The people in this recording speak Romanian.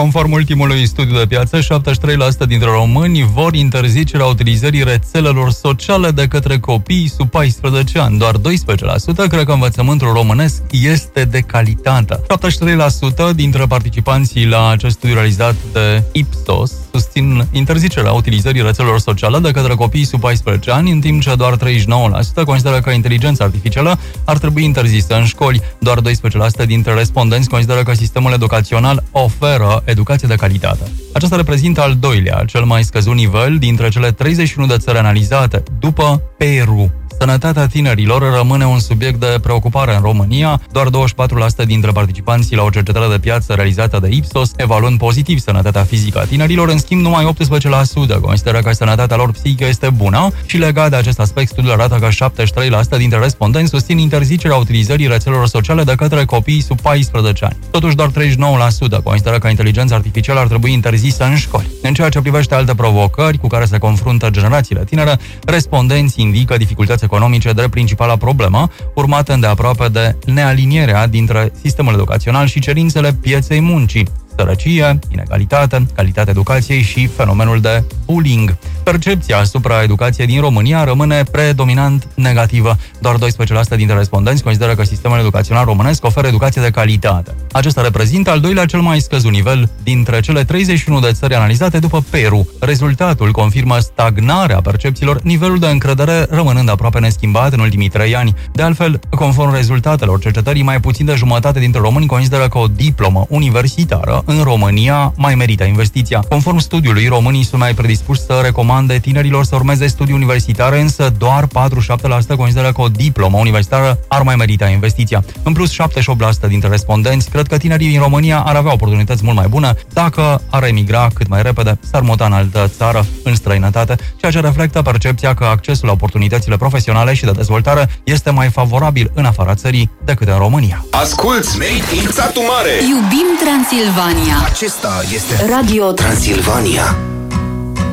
Conform ultimului studiu de piață, 73% dintre români vor interzicerea utilizării rețelelor sociale de către copii sub 14 ani. Doar 12% cred că învățământul românesc este de calitate. 73% dintre participanții la acest studiu realizat de Ipsos susțin interzicerea utilizării rețelelor sociale de către copiii sub 14 ani, în timp ce doar 39% consideră că inteligența artificială ar trebui interzisă în școli. Doar 12% dintre respondenți consideră că sistemul educațional oferă educație de calitate. Acesta reprezintă al doilea, cel mai scăzut nivel dintre cele 31 de țări analizate, după Peru. Sănătatea tinerilor rămâne un subiect de preocupare în România. Doar 24% dintre participanții la o cercetare de piață realizată de Ipsos evaluând pozitiv sănătatea fizică a tinerilor. În schimb, numai 18% consideră că sănătatea lor psihică este bună și legat de acest aspect, studiul arată că 73% dintre respondenți susțin interzicerea utilizării rețelelor sociale de către copiii sub 14 ani. Totuși, doar 39% consideră că inteligența artificială ar trebui interzisă în școli. În ceea ce privește alte provocări cu care se confruntă generațiile tinere, respondenții indică dificultăți economice drept principala problemă, urmată îndeaproape de nealinierea dintre sistemul educațional și cerințele pieței muncii, sărăcie, inegalitate, calitatea educației și fenomenul de bullying. Percepția asupra educației din România rămâne predominant negativă. Doar 12% dintre respondenți consideră că sistemul educațional românesc oferă educație de calitate. Acesta reprezintă al doilea cel mai scăzut nivel dintre cele 31 de țări analizate după Peru. Rezultatul confirmă stagnarea percepțiilor, nivelul de încredere rămânând aproape neschimbat în ultimii 3 ani. De altfel, conform rezultatelor cercetării, mai puțin de jumătate dintre români consideră că o diplomă universitară în România mai merită investiția. Conform studiului, românii sunt mai predispuși să recomande tinerilor să urmeze studii universitare, însă doar 47% consideră că o diplomă universitară ar mai merita investiția. În plus, 78% dintre respondenți cred că tinerii din România ar avea oportunități mult mai bune dacă ar emigra cât mai repede, s-ar muta în altă țară, în străinătate, ceea ce reflectă percepția că accesul la oportunitățile profesionale și de dezvoltare este mai favorabil în afara țării decât în România. Asculți Made in Satu Mare! Iubim Transilvania! Acesta este Radio Transilvania.